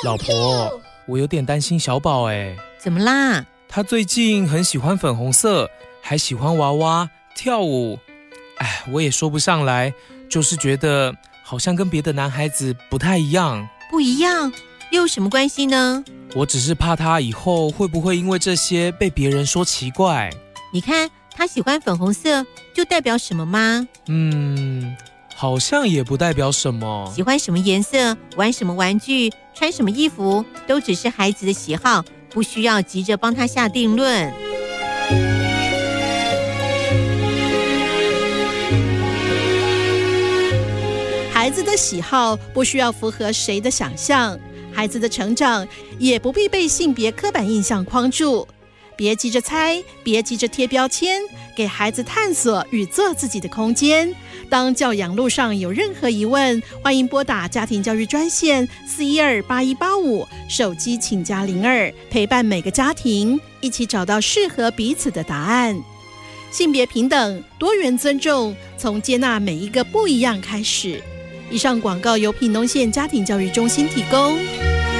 老婆，我有点担心小宝哎。 怎么啦？ 他最近很喜欢粉红色，还喜欢娃娃跳舞。我也说不上来，就是觉得好像跟别的男孩子不太一样。 不一样？又有什么关系呢？ 我只是怕他以后会不会因为这些被别人说奇怪。 你看他喜欢粉红色，就代表什么吗？ 好像也不代表什么。 喜欢什么颜色，玩什么玩具，穿什么衣服，都只是孩子的喜好，不需要急着帮他下定论。 孩子的喜好不需要符合谁的想象，孩子的成长也不必被性别刻板印象框住。别急着猜，别急着贴标签，给孩子探索与做自己的空间。当教养路上有任何疑问，欢迎拨打家庭教育专线4128185，手机请加02，陪伴每个家庭，一起找到适合彼此的答案。性别平等，多元尊重，从接纳每一个不一样开始。以上广告由屏东县家庭教育中心提供。